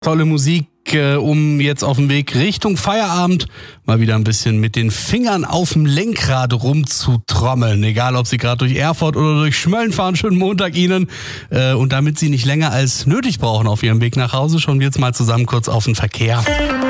Tolle Musik, um jetzt auf dem Weg Richtung Feierabend mal wieder ein bisschen mit den Fingern auf dem Lenkrad rumzutrommeln. Egal, ob Sie gerade durch Erfurt oder durch Schmölln fahren, schönen Montag Ihnen. Und damit Sie nicht länger als nötig brauchen auf Ihrem Weg nach Hause, schauen wir jetzt mal zusammen kurz auf den Verkehr.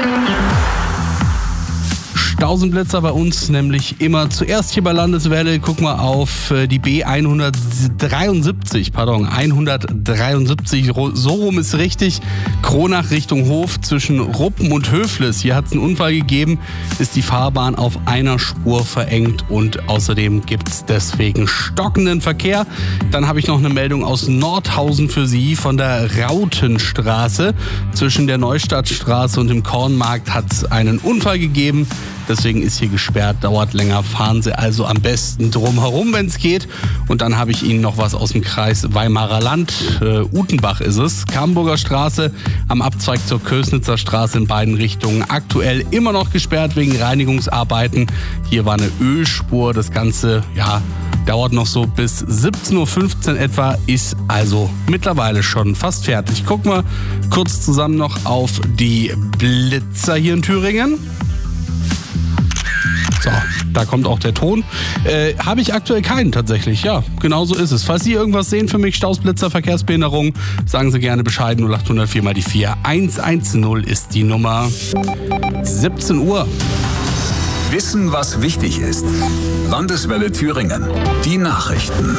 Stausenblitzer bei uns, nämlich immer zuerst hier bei Landeswelle. Gucken wir auf die B173, 173, so rum ist richtig. Kronach Richtung Hof zwischen Ruppen und Höflis. Hier hat es einen Unfall gegeben, ist die Fahrbahn auf einer Spur verengt und außerdem gibt es deswegen stockenden Verkehr. Dann habe ich noch eine Meldung aus Nordhausen für Sie von der Rautenstraße. Zwischen der Neustadtstraße und dem Kornmarkt hat es einen Unfall gegeben. Deswegen ist hier gesperrt, dauert länger. Fahren Sie also am besten drumherum, wenn es geht. Und dann habe ich Ihnen noch was aus dem Kreis Weimarer Land. Utenbach ist es. Camburger Straße am Abzweig zur Kösnitzer Straße in beiden Richtungen. Aktuell immer noch gesperrt wegen Reinigungsarbeiten. Hier war eine Ölspur. Das Ganze, dauert noch so bis 17.15 Uhr etwa, ist also mittlerweile schon fast fertig. Gucken wir kurz zusammen noch auf die Blitzer hier in Thüringen. So, da kommt auch der Ton. Habe ich aktuell keinen tatsächlich. Ja, genau so ist es. Falls Sie irgendwas sehen für mich, Stausblitzer, Verkehrsbehinderung, sagen Sie gerne Bescheid. 0800 4 mal die 4. 110 ist die Nummer. 17 Uhr. Wissen, was wichtig ist. Landeswelle Thüringen. Die Nachrichten.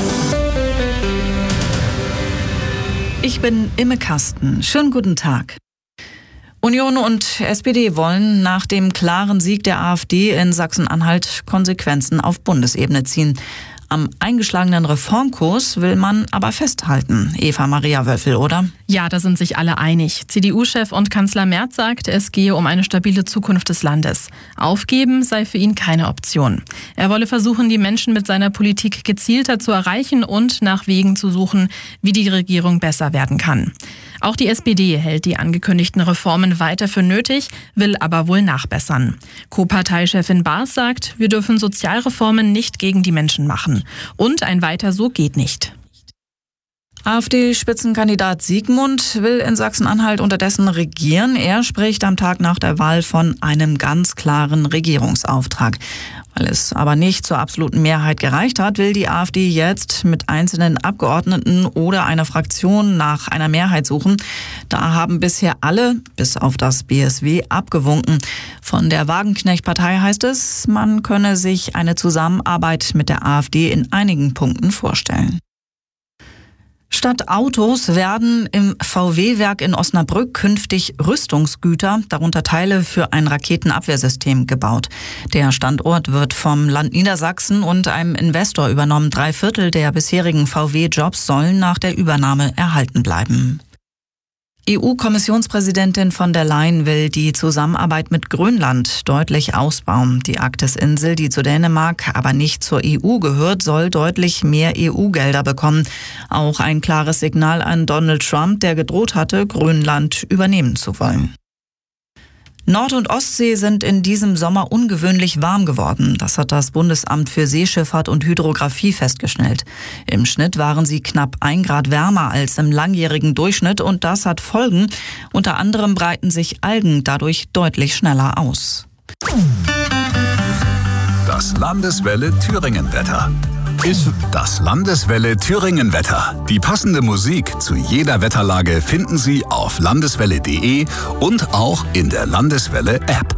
Ich bin Imme Kasten. Schönen guten Tag. Union und SPD wollen nach dem klaren Sieg der AfD in Sachsen-Anhalt Konsequenzen auf Bundesebene ziehen. Am eingeschlagenen Reformkurs will man aber festhalten. Eva Maria Wölfel, oder? Ja, da sind sich alle einig. CDU-Chef und Kanzler Merz sagt, es gehe um eine stabile Zukunft des Landes. Aufgeben sei für ihn keine Option. Er wolle versuchen, die Menschen mit seiner Politik gezielter zu erreichen und nach Wegen zu suchen, wie die Regierung besser werden kann. Auch die SPD hält die angekündigten Reformen weiter für nötig, will aber wohl nachbessern. Co-Parteichefin Baas sagt, wir dürfen Sozialreformen nicht gegen die Menschen machen. Und ein Weiter so geht nicht. AfD-Spitzenkandidat Siegmund will in Sachsen-Anhalt unterdessen regieren. Er spricht am Tag nach der Wahl von einem ganz klaren Regierungsauftrag. Weil es aber nicht zur absoluten Mehrheit gereicht hat, will die AfD jetzt mit einzelnen Abgeordneten oder einer Fraktion nach einer Mehrheit suchen. Da haben bisher alle, bis auf das BSW, abgewunken. Von der Wagenknecht-Partei heißt es, man könne sich eine Zusammenarbeit mit der AfD in einigen Punkten vorstellen. Statt Autos werden im VW-Werk in Osnabrück künftig Rüstungsgüter, darunter Teile für ein Raketenabwehrsystem, gebaut. Der Standort wird vom Land Niedersachsen und einem Investor übernommen. 3/4 der bisherigen VW-Jobs sollen nach der Übernahme erhalten bleiben. EU-Kommissionspräsidentin von der Leyen will die Zusammenarbeit mit Grönland deutlich ausbauen. Die Arktis-Insel, die zu Dänemark, aber nicht zur EU gehört, soll deutlich mehr EU-Gelder bekommen. Auch ein klares Signal an Donald Trump, der gedroht hatte, Grönland übernehmen zu wollen. Nord- und Ostsee sind in diesem Sommer ungewöhnlich warm geworden. Das hat das Bundesamt für Seeschifffahrt und Hydrographie festgestellt. Im Schnitt waren sie knapp 1 Grad wärmer als im langjährigen Durchschnitt und das hat Folgen. Unter anderem breiten sich Algen dadurch deutlich schneller aus. Das Landeswelle Thüringen-Wetter. Das Landeswelle Thüringen-Wetter. Die passende Musik zu jeder Wetterlage finden Sie auf landeswelle.de und auch in der Landeswelle-App.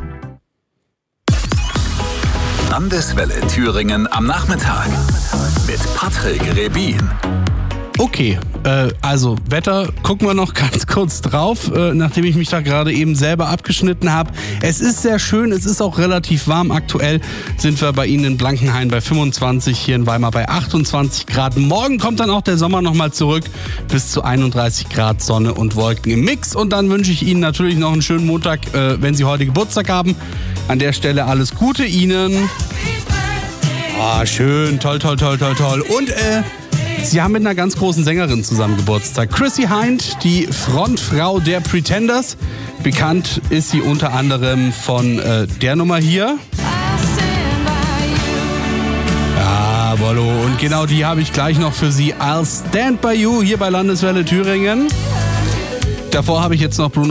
Landeswelle Thüringen am Nachmittag mit Patrick Rebin. Okay, also Wetter, gucken wir noch ganz kurz drauf, nachdem ich mich da gerade eben selber abgeschnitten habe. Es ist sehr schön, es ist auch relativ warm. Aktuell sind wir bei Ihnen in Blankenhain bei 25, hier in Weimar bei 28 Grad. Morgen kommt dann auch der Sommer nochmal zurück, bis zu 31 Grad Sonne und Wolken im Mix. Und dann wünsche ich Ihnen natürlich noch einen schönen Montag, wenn Sie heute Geburtstag haben. An der Stelle alles Gute Ihnen. Ah, schön, toll. Und Sie haben mit einer ganz großen Sängerin zusammen Geburtstag. Chrissy Hind, die Frontfrau der Pretenders. Bekannt ist sie unter anderem von der Nummer hier. Jawollo. Und genau die habe ich gleich noch für Sie. I'll Stand By You hier bei Landeswelle Thüringen. Davor habe ich jetzt noch Bruno